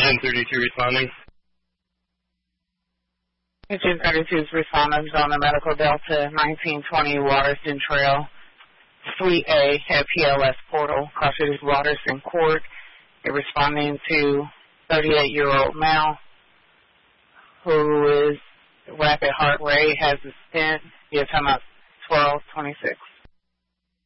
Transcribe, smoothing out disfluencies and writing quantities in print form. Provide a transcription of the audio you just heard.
1032 responding. Agent 32 is responding on the Medical Delta 1920 Waterston Trail, Suite A at PLS Portal, Carthage Waterston Court. They're responding to 38-year-old male who is rapid heart rate, has a stent. You're talking about 1226.